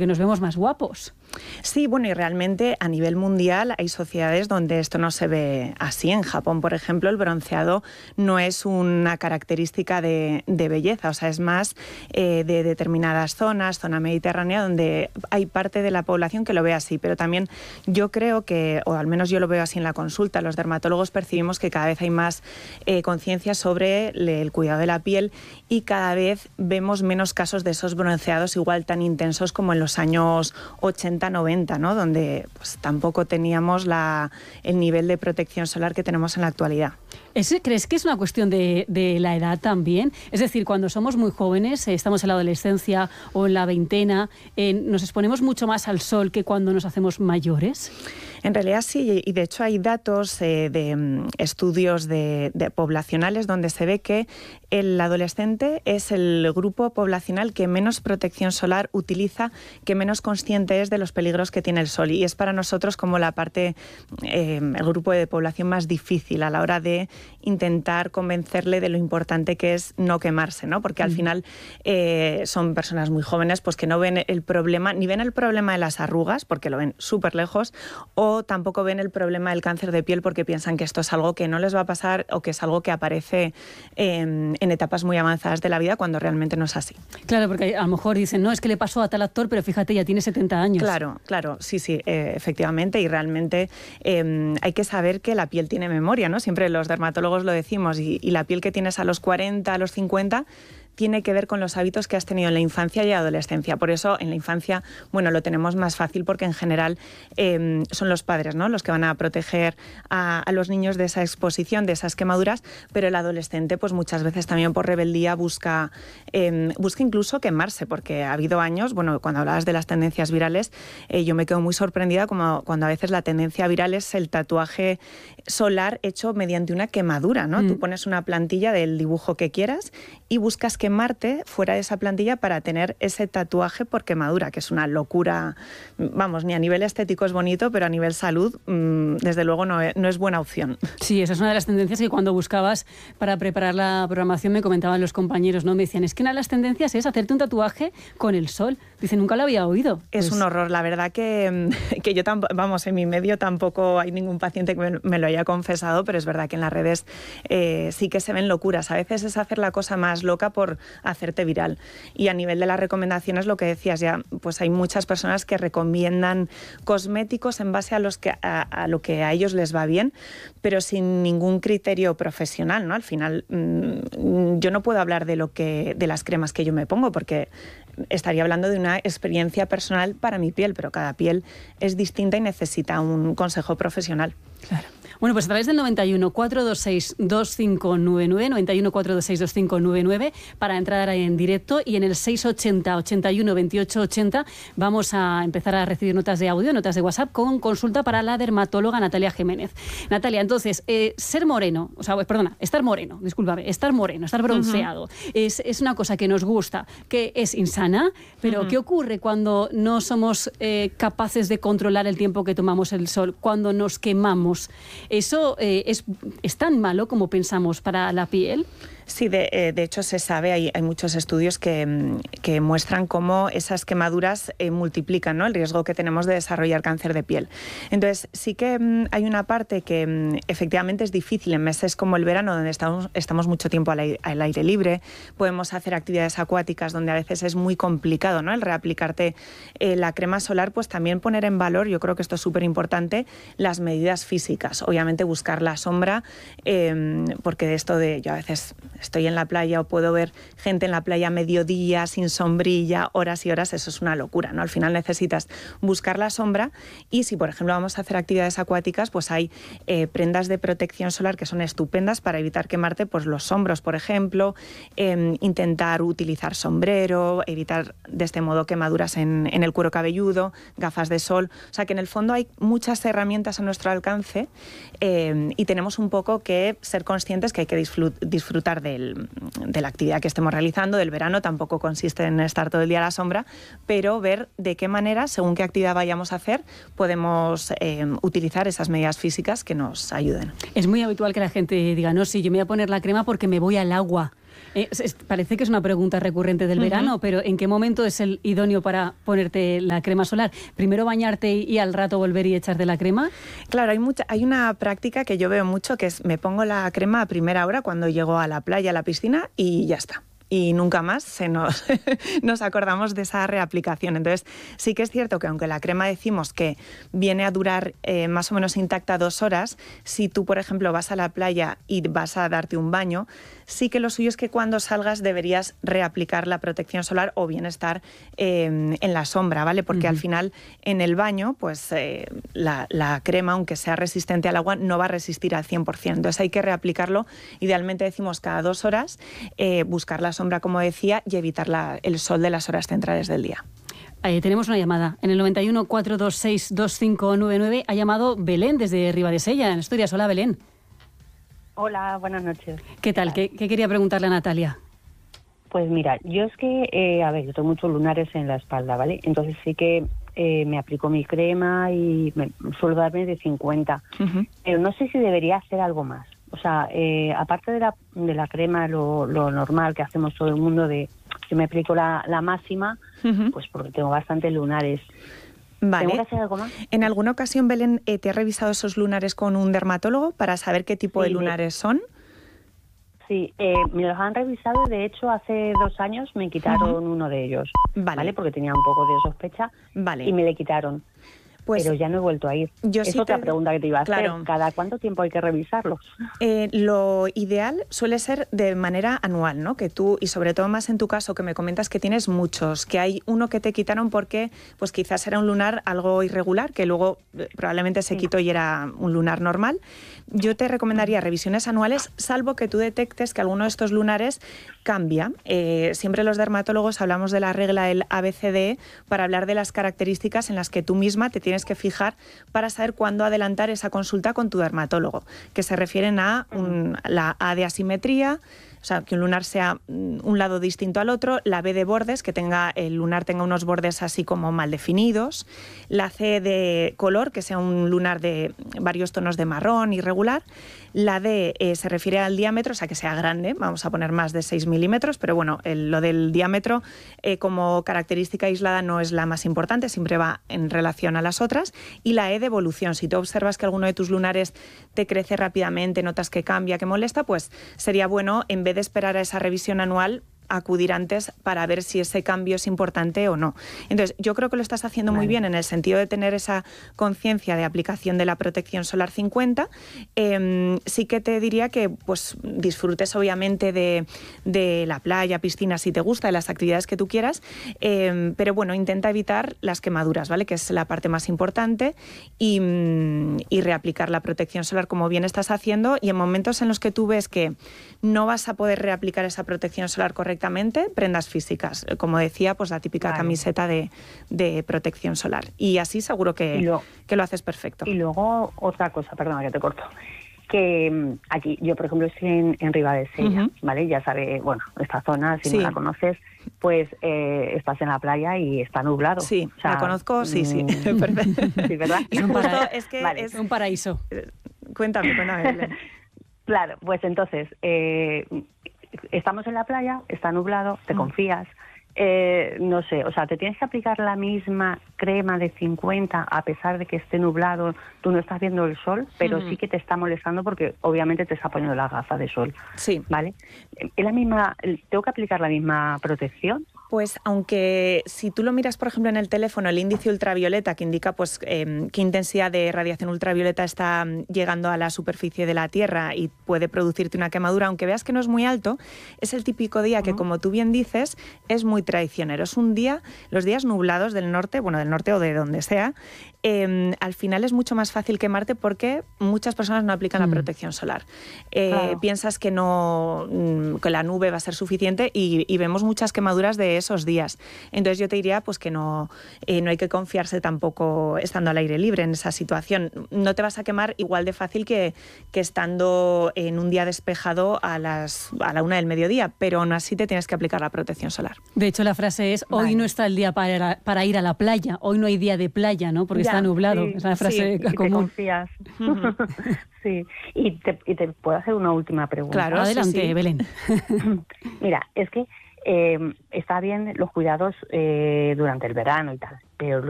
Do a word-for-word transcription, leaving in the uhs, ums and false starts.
porque nos vemos más guapos. Sí, bueno, y realmente a nivel mundial hay sociedades donde esto no se ve así. En Japón, por ejemplo, el bronceado no es una característica de, de belleza, o sea, es más eh, de determinadas zonas, zona mediterránea, donde hay parte de la población que lo ve así. Pero también yo creo que, o al menos yo lo veo así en la consulta, los dermatólogos percibimos que cada vez hay más eh, conciencia sobre el cuidado de la piel y cada vez vemos menos casos de esos bronceados igual tan intensos como en los años ochenta, noventa, ¿no? Donde pues, tampoco teníamos la, el nivel de protección solar que tenemos en la actualidad. ¿Crees que es una cuestión de, de la edad también? Es decir, cuando somos muy jóvenes, eh, estamos en la adolescencia o en la veintena, eh, ¿nos exponemos mucho más al sol que cuando nos hacemos mayores? En realidad sí, y de hecho hay datos eh, de um, estudios de, de poblacionales donde se ve que el adolescente es el grupo poblacional que menos protección solar utiliza, que menos consciente es de los peligros que tiene el sol. Y es para nosotros como la parte, eh, el grupo de población más difícil a la hora de intentar convencerle de lo importante que es no quemarse, ¿no? Porque al mm. final eh, son personas muy jóvenes pues que no ven el problema, ni ven el problema de las arrugas, porque lo ven súper lejos, o tampoco ven el problema del cáncer de piel porque piensan que esto es algo que no les va a pasar o que es algo que aparece eh, en etapas muy avanzadas de la vida cuando realmente no es así. Claro, porque a lo mejor dicen, no, es que le pasó a tal actor, pero fíjate, ya tiene setenta años. Claro, claro, sí, sí, eh, efectivamente, y realmente eh, hay que saber que la piel tiene memoria, ¿no? Siempre los dermatólogos lo decimos, y, y la piel que tienes a los cuarenta, a los cincuenta, tiene que ver con los hábitos que has tenido en la infancia y adolescencia. Por eso en la infancia, bueno, lo tenemos más fácil porque en general eh, son los padres, ¿no?, los que van a proteger a, a los niños de esa exposición, de esas quemaduras, pero el adolescente pues muchas veces también por rebeldía busca, eh, busca incluso quemarse, porque ha habido años, bueno, cuando hablabas de las tendencias virales, eh, yo me quedo muy sorprendida como cuando a veces la tendencia viral es el tatuaje solar hecho mediante una quemadura, ¿no? Mm. Tú pones una plantilla del dibujo que quieras y buscas quemarte fuera de esa plantilla para tener ese tatuaje por quemadura, que es una locura. Vamos, ni a nivel estético es bonito, pero a nivel salud, mmm, desde luego no es, no es buena opción. Sí, esa es una de las tendencias que cuando buscabas para preparar la programación me comentaban los compañeros, ¿no? Me decían, es que una de las tendencias es hacerte un tatuaje con el sol. Dicen, nunca lo había oído. Es pues... un horror, la verdad que, que yo, tamp- vamos, en mi medio tampoco hay ningún paciente que me, me lo haya confesado, pero es verdad que en las redes eh, sí que se ven locuras. A veces es hacer la cosa más loca por hacerte viral. Y a nivel de las recomendaciones, lo que decías ya, pues hay muchas personas que recomiendan cosméticos en base a, los que, a, a lo que a ellos les va bien, pero sin ningún criterio profesional, ¿no? Al final, mmm, yo no puedo hablar de lo que, de las cremas que yo me pongo, porque estaría hablando de una experiencia personal para mi piel, pero cada piel es distinta y necesita un consejo profesional. Claro. Bueno, pues a través del noventa y uno, cuatrocientos veintiséis, veinticinco noventa y nueve, noventa y uno, cuatrocientos veintiséis, veinticinco noventa y nueve para entrar en directo, y en el seiscientos ochenta, ochenta y uno, veintiocho ochenta vamos a empezar a recibir notas de audio, notas de WhatsApp con consulta para la dermatóloga Natalia Jiménez. Natalia, entonces, eh, ser moreno, o sea, perdona, estar moreno, discúlpame, estar moreno, estar bronceado, uh-huh. es, es una cosa que nos gusta, que es insana, pero uh-huh. ¿qué ocurre cuando no somos eh, capaces de controlar el tiempo que tomamos el sol, cuando nos quemamos? ¿Eso eh, es, es tan malo como pensamos para la piel? Sí, de, eh, de hecho se sabe, hay, hay muchos estudios que, que muestran cómo esas quemaduras eh, multiplican, ¿no?, el riesgo que tenemos de desarrollar cáncer de piel. Entonces sí que mm, hay una parte que mm, efectivamente es difícil en meses como el verano, donde estamos, estamos mucho tiempo al aire, al aire libre, podemos hacer actividades acuáticas donde a veces es muy complicado, ¿no?, el reaplicarte eh, la crema solar, pues también poner en valor, yo creo que esto es súper importante, las medidas físicas. Obviamente buscar la sombra, eh, porque de esto de yo a veces estoy en la playa o puedo ver gente en la playa a mediodía, sin sombrilla, horas y horas, eso es una locura, ¿no? Al final necesitas buscar la sombra, y si, por ejemplo, vamos a hacer actividades acuáticas, pues hay eh, prendas de protección solar que son estupendas para evitar quemarte pues, los hombros, por ejemplo, eh, intentar utilizar sombrero, evitar de este modo quemaduras en, en el cuero cabelludo, gafas de sol, o sea que en el fondo hay muchas herramientas a nuestro alcance eh, y tenemos un poco que ser conscientes que hay que disfrutar del, de la actividad que estemos realizando. Del verano tampoco consiste en estar todo el día a la sombra, pero ver de qué manera, según qué actividad vayamos a hacer, podemos eh, utilizar esas medidas físicas que nos ayuden. Es muy habitual que la gente diga, no, sí, yo me voy a poner la crema porque me voy al agua. Eh, es, parece que es una pregunta recurrente del uh-huh. verano, pero ¿en qué momento es el idóneo para ponerte la crema solar? ¿Primero bañarte y, y al rato volver y echarte la crema? Claro, hay mucha, hay una práctica que yo veo mucho, que es me pongo la crema a primera hora cuando llego a la playa, a la piscina y ya está. Y nunca más se nos, nos acordamos de esa reaplicación. Entonces, sí que es cierto que aunque la crema decimos que viene a durar eh, más o menos intacta dos horas, si tú, por ejemplo, vas a la playa y vas a darte un baño, sí que lo suyo es que cuando salgas deberías reaplicar la protección solar o bien estar eh, en la sombra, ¿vale? Porque uh-huh. al final en el baño, pues eh, la, la crema, aunque sea resistente al agua, no va a resistir al cien por ciento. Entonces hay que reaplicarlo. Idealmente decimos cada dos horas, eh, buscar la sombra, como decía, y evitar la, el sol de las horas centrales del día. Eh, tenemos una llamada. En el noventa y uno, cuatro dos seis, dos cinco nueve nueve ha llamado Belén desde Ribadesella, en Asturias. Hola, Belén. Hola, buenas noches. ¿Qué tal? ¿Qué, qué quería preguntarle a Natalia? Pues mira, yo es que, eh, a ver, yo tengo muchos lunares en la espalda, ¿vale? Entonces sí que eh, me aplico mi crema y me, suelo darme de cincuenta. Uh-huh. Pero no sé si debería hacer algo más. O sea, eh, aparte de la, de la crema, lo, lo normal que hacemos todo el mundo, de yo me aplico la, la máxima, uh-huh. pues porque tengo bastantes lunares. Vale. ¿Tengo que hacer algo más? ¿En alguna ocasión, Belén, eh, te has revisado esos lunares con un dermatólogo para saber qué tipo sí, de lunares de... son? Sí, eh, me los han revisado. De hecho, hace dos años me quitaron uh-huh. uno de ellos, vale. ¿vale? Porque tenía un poco de sospecha vale. y me le quitaron. Pues, pero ya no he vuelto a ir. Yo es sí otra te... pregunta que te iba a hacer. Claro. ¿Cada cuánto tiempo hay que revisarlos? Eh, lo ideal suele ser de manera anual, ¿no? Que tú, y sobre todo más en tu caso, que me comentas que tienes muchos, que hay uno que te quitaron porque pues quizás era un lunar algo irregular, que luego eh, probablemente se sí. quitó y era un lunar normal. Yo te recomendaría revisiones anuales, salvo que tú detectes que alguno de estos lunares cambia. Eh, siempre los dermatólogos hablamos de la regla del A B C D E para hablar de las características en las que tú misma te tienes que fijar para saber cuándo adelantar esa consulta con tu dermatólogo, que se refieren a un, la A de asimetría, o sea, que un lunar sea un lado distinto al otro, la B de bordes, que tenga el lunar tenga unos bordes así como mal definidos, la C de color, que sea un lunar de varios tonos de marrón irregular, la D eh, se refiere al diámetro, o sea, que sea grande, vamos a poner más de seis milímetros, pero bueno, el, lo del diámetro eh, como característica aislada no es la más importante, siempre va en relación a las otras, y la E de evolución. Si tú observas que alguno de tus lunares te crece rápidamente, notas que cambia, que molesta, pues sería bueno, en vez de esperar a esa revisión anual, acudir antes para ver si ese cambio es importante o no. Entonces, yo creo que lo estás haciendo vale. muy bien en el sentido de tener esa conciencia de aplicación de la protección solar cincuenta. Eh, sí que te diría que pues disfrutes obviamente de, de la playa, piscina, si te gusta, de las actividades que tú quieras, eh, pero bueno, intenta evitar las quemaduras, ¿vale? Que es la parte más importante, y, y reaplicar la protección solar como bien estás haciendo, y en momentos en los que tú ves que no vas a poder reaplicar esa protección solar correctamente, prendas físicas, como decía, pues la típica vale. camiseta de, de protección solar, y así seguro que, lo, que lo haces perfecto. Y luego otra cosa, perdona que te corto, que aquí yo por ejemplo estoy en, en Ribadesella, uh-huh. ¿vale? Ya sabes, bueno, esta zona, si sí. no la conoces, pues eh, estás en la playa y está nublado. Sí, o sea, la conozco, sí, sí. Mm, perfecto. Sí, ¿verdad? Es un, para... es que vale. es un paraíso. Cuéntame, cuéntame. Claro, pues entonces, eh, estamos en la playa, está nublado, te mm. confías, eh, no sé, o sea, te tienes que aplicar la misma crema de cincuenta a pesar de que esté nublado, tú no estás viendo el sol, pero mm. sí que te está molestando porque obviamente te está poniendo la gafa de sol. Sí. ¿Vale? ¿Es la misma, tengo que aplicar la misma protección? Pues aunque si tú lo miras, por ejemplo, en el teléfono, el índice ultravioleta, que indica pues eh, qué intensidad de radiación ultravioleta está llegando a la superficie de la Tierra y puede producirte una quemadura, aunque veas que no es muy alto, es el típico día uh-huh. que, como tú bien dices, es muy traicionero. Es un día, los días nublados del norte, bueno, del norte o de donde sea, eh, al final es mucho más fácil quemarte porque muchas personas no aplican mm. la protección solar. Eh, claro. Piensas que, no, que la nube va a ser suficiente y, y vemos muchas quemaduras de esos días. Entonces yo te diría pues que no, eh, no hay que confiarse tampoco estando al aire libre en esa situación. No te vas a quemar igual de fácil que, que estando en un día despejado a, las, a la una del mediodía, pero aún así te tienes que aplicar la protección solar. De hecho, la frase es, hoy vale. no está el día para, para ir a la playa, hoy no hay día de playa, ¿no? Porque ya, está nublado, sí, es la frase sí, común. Y te confías. Sí, y te, y te puedo hacer una última pregunta. Claro, adelante, sí, sí. Belén. Mira, es que eh, está bien los cuidados eh, durante el verano y tal, pero